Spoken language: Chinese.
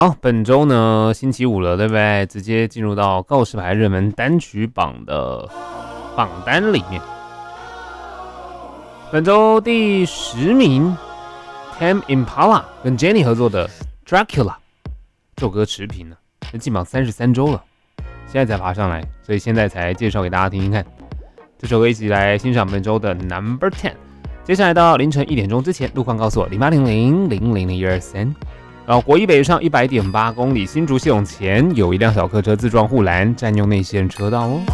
好，本周呢星期五了，对不对？直接进入到告示牌热门单曲榜的榜单里面。本周第10名 ，Tame Impala 跟 Jenny 合作的 Dracula， 这首歌持平了，进榜33周了，现在才爬上来，所以现在才介绍给大家听听看。这首歌一起来欣赏本周的 Number 10。接下来到凌晨1点钟之前，路况告诉我0800000123。然后国一北上100.8公里，新竹系统前有一辆小客车自撞护栏，占用内线车道哦。